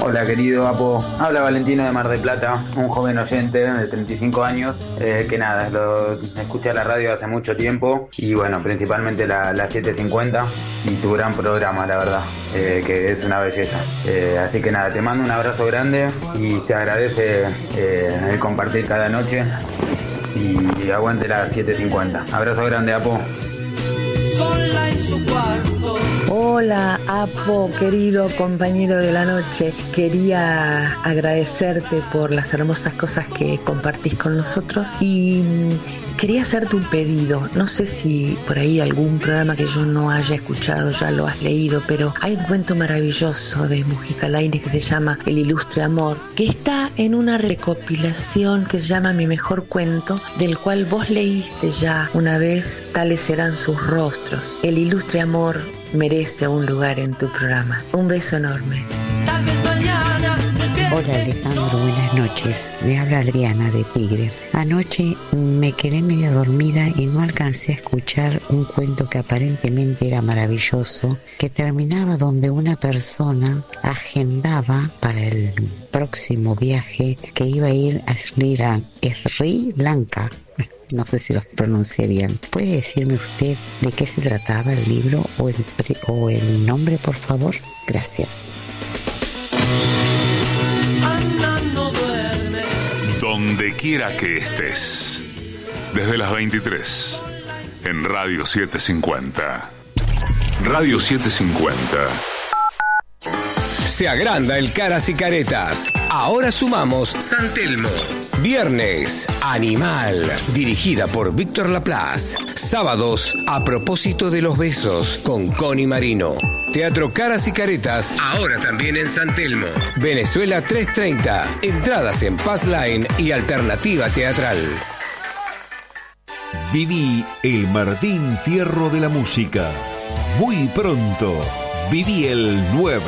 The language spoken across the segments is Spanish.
Hola querido Apo, habla Valentino de Mar del Plata, un joven oyente de 35 años que nada, escucha la radio hace mucho tiempo y bueno, principalmente la 750 y tu gran programa, la verdad, que es una belleza. Así que nada, te mando un abrazo grande y se agradece el compartir cada noche y aguante la 750. Abrazo grande, Apo. Sola en su cuarto. Hola, Apo, querido compañero de la noche. Quería agradecerte por las hermosas cosas que compartís con nosotros y quería hacerte un pedido. No sé si por ahí algún programa que yo no haya escuchado ya lo has leído, pero hay un cuento maravilloso de Mujica Lainez que se llama El Ilustre Amor, que está en una recopilación que se llama Mi Mejor Cuento, del cual vos leíste ya una vez Tales serán sus rostros. El Ilustre Amor merece un lugar en tu programa. Un beso enorme. Hola Alejandro, buenas noches. Me habla Adriana de Tigre. Anoche me quedé medio dormida y no alcancé a escuchar un cuento que aparentemente era maravilloso, que terminaba donde una persona agendaba para el próximo viaje que iba a ir a Sri Lanka. No sé si lo pronuncié bien. ¿Puede decirme usted de qué se trataba el libro o el nombre, por favor? Gracias. Donde quiera que estés, desde las 23, en Radio 750. Radio 750. Se agranda el Caras y Caretas. Ahora sumamos San Telmo. Viernes, Animal, dirigida por Víctor Laplace. Sábados, A propósito de los besos, con Connie Marino. Teatro Caras y Caretas, ahora también en San Telmo. Venezuela 330. Entradas en Paz Line y Alternativa Teatral. Viví el Martín Fierro de la música. Muy pronto, viví el 9.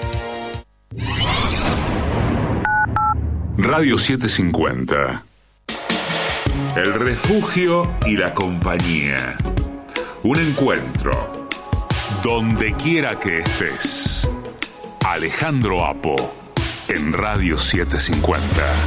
Radio 750. El refugio y la compañía. Un encuentro. Donde quiera que estés. Alejandro Apo. En Radio 750.